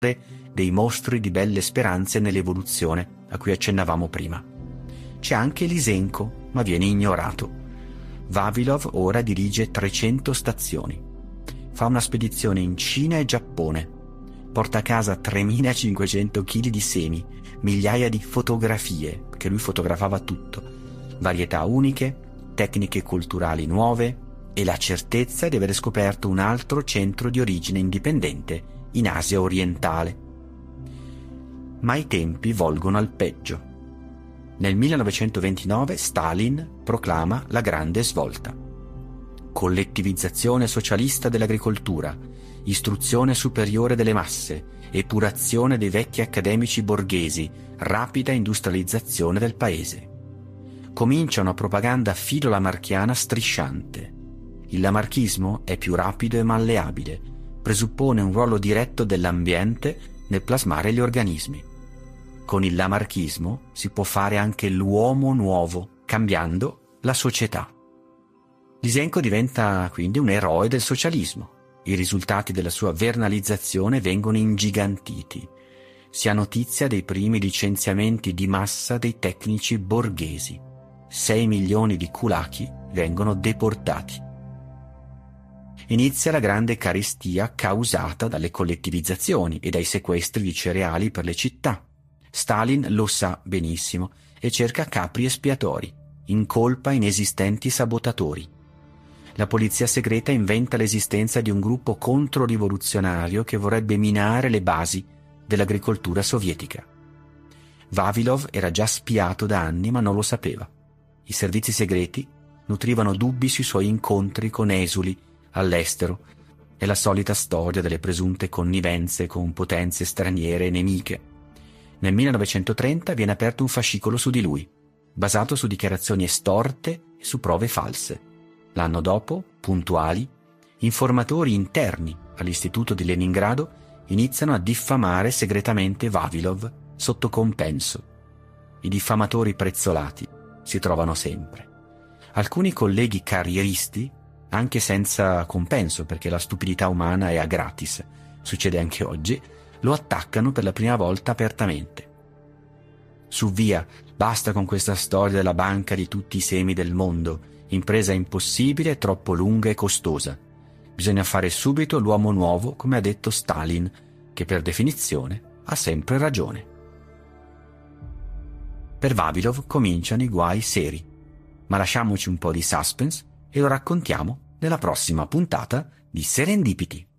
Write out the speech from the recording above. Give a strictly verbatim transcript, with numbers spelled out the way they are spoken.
dei mostri di belle speranze nell'evoluzione a cui accennavamo prima. C'è anche Lysenko, ma viene ignorato. Vavilov ora dirige trecento stazioni. Fa una spedizione in Cina e Giappone. Porta a casa tremilacinquecento chili di semi, migliaia di fotografie, perché lui fotografava tutto, varietà uniche, tecniche culturali nuove e la certezza di aver scoperto un altro centro di origine indipendente in Asia orientale. Ma i tempi volgono al peggio. Nel millenovecentoventinove Stalin proclama la grande svolta. Collettivizzazione socialista dell'agricoltura, istruzione superiore delle masse, epurazione dei vecchi accademici borghesi, rapida industrializzazione del paese. Comincia una propaganda filo-lamarchiana strisciante. Il lamarchismo è più rapido e malleabile, presuppone un ruolo diretto dell'ambiente nel plasmare gli organismi. Con il lamarchismo si può fare anche l'uomo nuovo, cambiando la società. Lysenko diventa quindi un eroe del socialismo. I risultati della sua vernalizzazione vengono ingigantiti. Si ha notizia dei primi licenziamenti di massa dei tecnici borghesi. Sei milioni di kulaki vengono deportati. Inizia la grande carestia causata dalle collettivizzazioni e dai sequestri di cereali per le città. Stalin lo sa benissimo e cerca capri espiatori, incolpa inesistenti sabotatori. La polizia segreta inventa l'esistenza di un gruppo controrivoluzionario che vorrebbe minare le basi dell'agricoltura sovietica. Vavilov era già spiato da anni ma non lo sapeva. I servizi segreti nutrivano dubbi sui suoi incontri con esuli all'estero e la solita storia delle presunte connivenze con potenze straniere e nemiche. Nel millenovecentotrenta viene aperto un fascicolo su di lui, basato su dichiarazioni estorte e su prove false. L'anno dopo, puntuali, informatori interni all'istituto di Leningrado iniziano a diffamare segretamente Vavilov sotto compenso. I diffamatori prezzolati si trovano sempre. Alcuni colleghi carrieristi, anche senza compenso perché la stupidità umana è a gratis, succede anche oggi, lo attaccano per la prima volta apertamente. Su via, basta con questa storia della banca di tutti i semi del mondo, impresa impossibile, troppo lunga e costosa. Bisogna fare subito l'uomo nuovo, come ha detto Stalin, che per definizione ha sempre ragione. Per Vavilov cominciano i guai seri, ma lasciamoci un po' di suspense e lo raccontiamo nella prossima puntata di Serendipity.